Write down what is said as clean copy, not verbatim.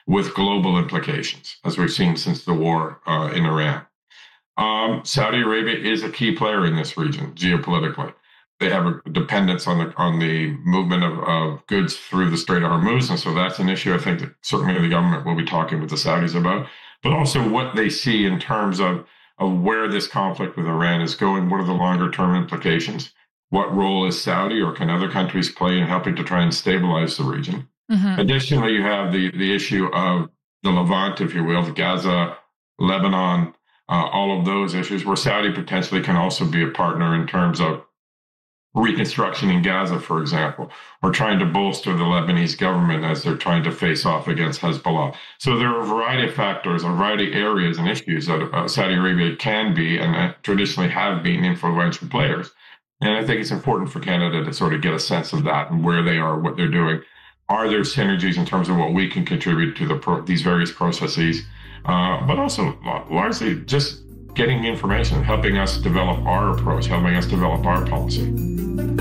with global implications, as we've seen since the war in Iran. Saudi Arabia is a key player in this region geopolitically. They have a dependence on the movement of goods through the Strait of Hormuz, and so that's an issue I think that certainly the government will be talking with the Saudis about, but also what they see in terms of where this conflict with Iran is going. What are the longer term implications? What role is Saudi or can other countries play in helping to try and stabilize the region? Mm-hmm. Additionally, you have the issue of the Levant, if you will, Gaza, Lebanon, all of those issues where Saudi potentially can also be a partner in terms of reconstruction in Gaza, for example, or trying to bolster the Lebanese government as they're trying to face off against Hezbollah. So there are a variety of factors, a variety of areas and issues that Saudi Arabia can be and traditionally have been influential players. And I think it's important for Canada to sort of get a sense of that and where they are, what they're doing. Are there synergies in terms of what we can contribute to these various processes, but also largely just getting information, helping us develop our approach, helping us develop our policy.